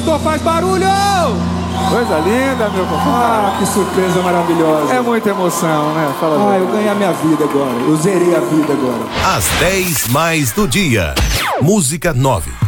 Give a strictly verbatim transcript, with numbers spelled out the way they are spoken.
pastor faz barulho! Coisa linda, meu compadre. Ah, que surpresa maravilhosa. É muita emoção, né? Fala ah, eu ganhei a minha vida agora. Eu zerei a vida agora. Às dez mais do dia. Música nove.